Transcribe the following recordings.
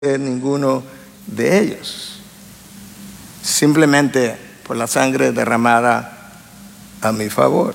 ninguno de ellos, simplemente por la sangre derramada a mi favor.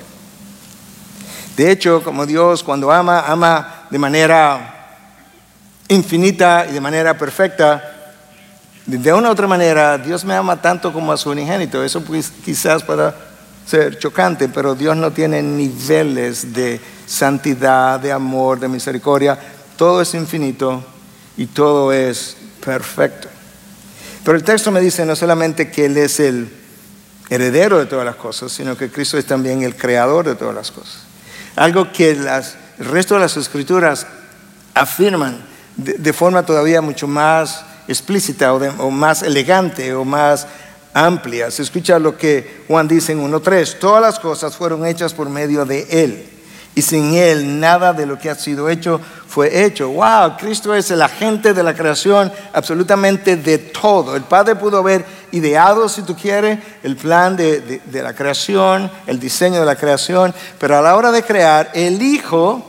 De hecho, como Dios cuando ama de manera infinita y de manera perfecta, de una u otra manera Dios me ama tanto como a su unigénito. Eso pues, quizás pueda ser chocante, pero Dios no tiene niveles de santidad, de amor, de misericordia. Todo es infinito y todo es perfecto. Pero el texto me dice no solamente que Él es el heredero de todas las cosas, sino que Cristo es también el creador de todas las cosas. Algo que el resto de las escrituras afirman de forma todavía mucho más explícita o más elegante o más amplia. Se escucha lo que Juan dice en 1:3: todas las cosas fueron hechas por medio de Él, y sin Él nada de lo que ha sido hecho fue hecho. Wow, Cristo es el agente de la creación absolutamente de todo. El Padre pudo haber ideado, si tú quieres, el plan de la creación, el diseño de la creación, pero a la hora de crear, el Hijo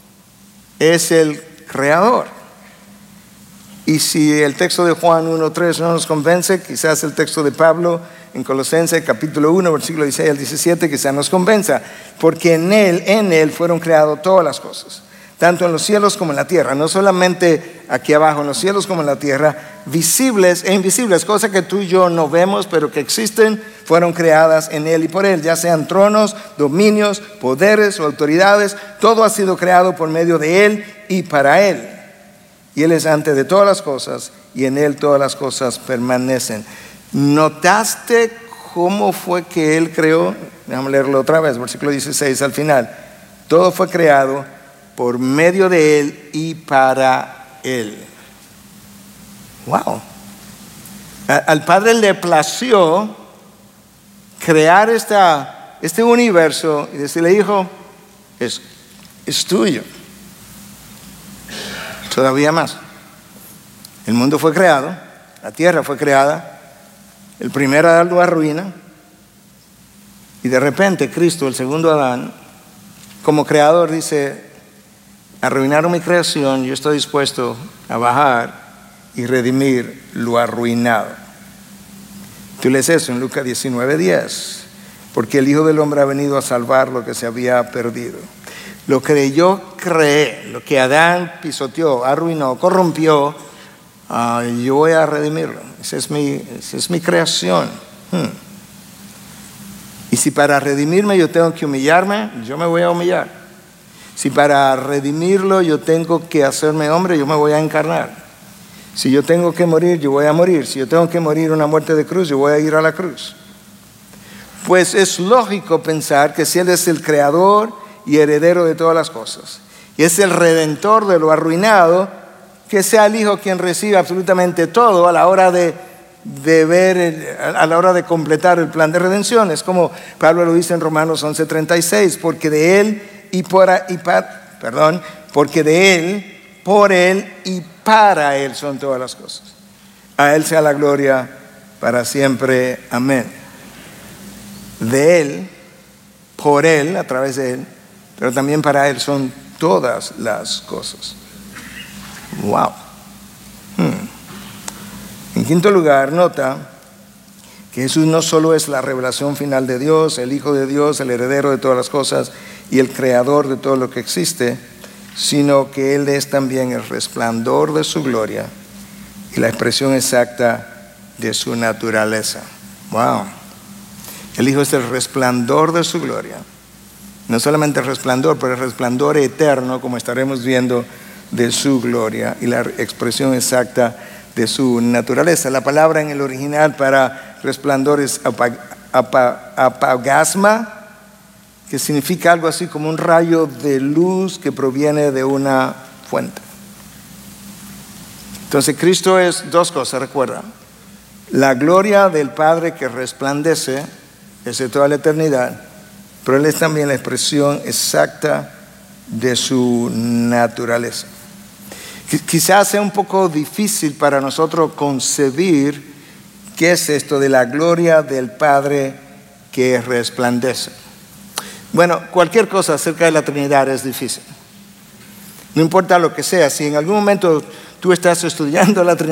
es el creador. Y si el texto de Juan 1:3 no nos convence, quizás el texto de Pablo en Colosenses capítulo 1, versículo 16 al 17 quizás nos convenza, porque en Él fueron creadas todas las cosas, tanto en los cielos como en la tierra, no solamente aquí abajo en los cielos como en la tierra, visibles e invisibles, cosas que tú y yo no vemos pero que existen, fueron creadas en Él y por Él, ya sean tronos, dominios, poderes o autoridades. Todo ha sido creado por medio de Él y para Él. Y Él es antes de todas las cosas, y en Él todas las cosas permanecen. ¿Notaste cómo fue que Él creó? Déjame leerlo otra vez, versículo 16 al final. Todo fue creado por medio de Él y para Él. Wow. Al Padre le plació crear este universo y decirle: hijo, es tuyo. Todavía más. El mundo fue creado, la tierra fue creada, el primer Adán lo arruina, y de repente Cristo, el segundo Adán, como creador dice: arruinaron mi creación, yo estoy dispuesto a bajar y redimir lo arruinado. Tú lees eso en Lucas 19:10, porque el Hijo del Hombre ha venido a salvar lo que se había perdido. Lo que yo creé, lo que Adán pisoteó, arruinó, corrompió, yo voy a redimirlo. Esa es mi creación. Y si para redimirme yo tengo que humillarme, yo me voy a humillar. Si para redimirlo yo tengo que hacerme hombre, yo me voy a encarnar. Si yo tengo que morir, yo voy a morir. Si yo tengo que morir una muerte de cruz, yo voy a ir a la cruz. Pues es lógico pensar que si Él es el creador y heredero de todas las cosas, y es el redentor de lo arruinado, que sea el Hijo quien recibe absolutamente todo a la hora de a la hora de completar el plan de redención. Es como Pablo lo dice en Romanos 11:36, porque de Él porque de Él, por Él y para Él son todas las cosas. A Él sea la gloria para siempre. Amén. De Él, por Él, a través de Él, pero también para Él son todas las cosas. Wow. En quinto lugar, nota que Jesús no solo es la revelación final de Dios, el Hijo de Dios, el heredero de todas las cosas y el creador de todo lo que existe, sino que Él es también el resplandor de su gloria y la expresión exacta de su naturaleza. Wow. El Hijo es el resplandor de su gloria. No solamente el resplandor, pero el resplandor eterno, como estaremos viendo, de su gloria y la expresión exacta de su naturaleza. La palabra en el original para resplandor es apagasma, que significa algo así como un rayo de luz que proviene de una fuente. Entonces Cristo es dos cosas, recuerda: la gloria del Padre que resplandece desde toda la eternidad, pero Él es también la expresión exacta de su naturaleza. Quizás sea un poco difícil para nosotros concebir qué es esto de la gloria del Padre que resplandece. Bueno, cualquier cosa acerca de la Trinidad es difícil. No importa lo que sea, si en algún momento tú estás estudiando la Trinidad